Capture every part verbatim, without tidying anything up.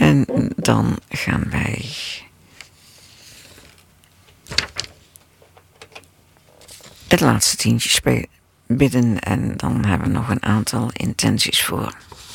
En dan gaan wij het laatste tientje spelen, bidden. En dan hebben we nog een aantal intenties voor.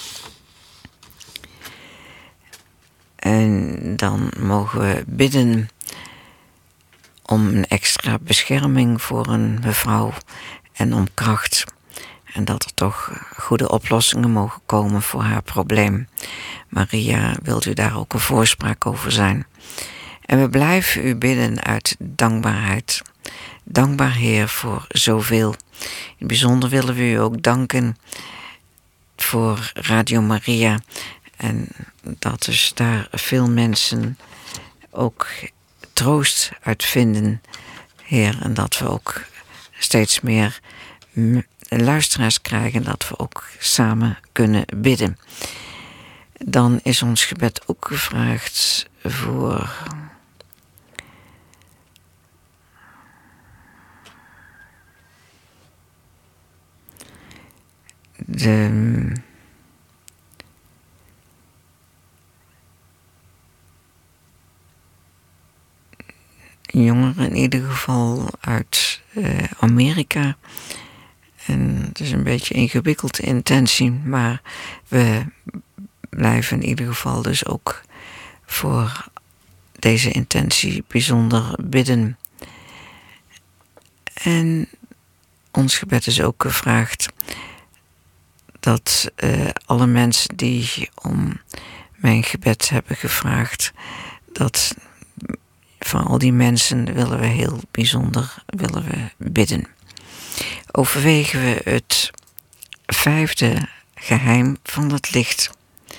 En dan mogen we bidden om een extra bescherming voor een mevrouw en om kracht. En dat er toch goede oplossingen mogen komen voor haar probleem. Maria, wilt u daar ook een voorspraak over zijn? En we blijven u bidden uit dankbaarheid. Dankbaar, Heer, voor zoveel. In het bijzonder willen we u ook danken voor Radio Maria. En dat dus daar veel mensen ook troost uit vinden, Heer. En dat we ook steeds meer luisteraars krijgen, dat we ook samen kunnen bidden. Dan is ons gebed ook gevraagd voor de jongeren in ieder geval uit uh, Amerika. En het is een beetje een ingewikkelde intentie, maar we blijven in ieder geval dus ook voor deze intentie bijzonder bidden. En ons gebed is ook gevraagd dat uh, alle mensen die om mijn gebed hebben gevraagd, dat van al die mensen willen we heel bijzonder willen we bidden. Overwegen we het vijfde geheim van het licht.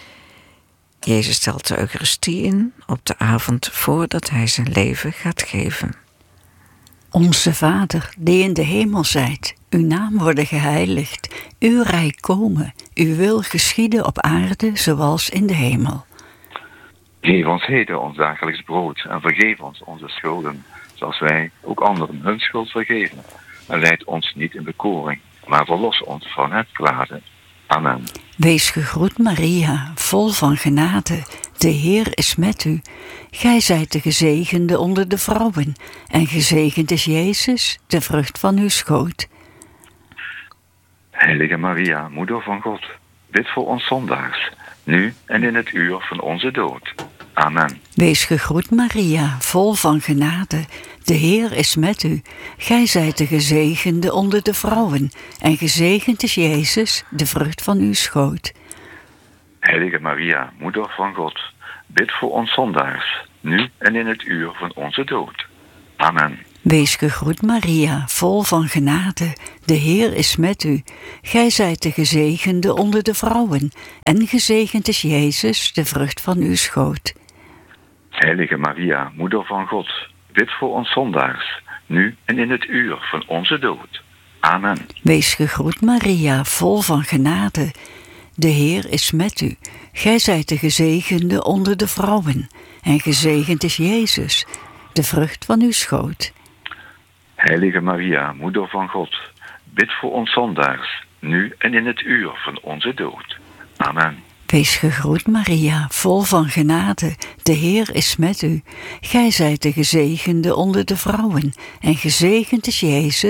Jezus stelt de Eucharistie in op de avond voordat hij zijn leven gaat geven. Onze Vader, die in de hemel zijt, uw naam worden geheiligd, uw rijk komen, uw wil geschieden op aarde zoals in de hemel. Geef ons heden ons dagelijks brood en vergeef ons onze schulden, zoals wij ook anderen hun schuld vergeven. En leid ons niet in bekoring, maar verlos ons van het kwade. Amen. Wees gegroet, Maria, vol van genade. De Heer is met u. Gij zijt de gezegende onder de vrouwen, en gezegend is Jezus, de vrucht van uw schoot. Heilige Maria, Moeder van God, bid voor ons zondaars, nu en in het uur van onze dood. Amen. Wees gegroet, Maria, vol van genade. De Heer is met u. Gij zijt de gezegende onder de vrouwen, en gezegend is Jezus, de vrucht van uw schoot. Heilige Maria, Moeder van God, bid voor ons zondaars, nu en in het uur van onze dood. Amen. Wees gegroet, Maria, vol van genade. De Heer is met u. Gij zijt de gezegende onder de vrouwen, en gezegend is Jezus, de vrucht van uw schoot. Heilige Maria, Moeder van God, bid voor ons zondaars, nu en in het uur van onze dood. Amen. Wees gegroet, Maria, vol van genade. De Heer is met u. Gij zijt de gezegende onder de vrouwen, en gezegend is Jezus, de vrucht van uw schoot. Heilige Maria, Moeder van God, bid voor ons zondaars, nu en in het uur van onze dood. Amen. Wees gegroet, Maria, vol van genade. De Heer is met u. Gij zijt de gezegende onder de vrouwen, en gezegend is Jezus,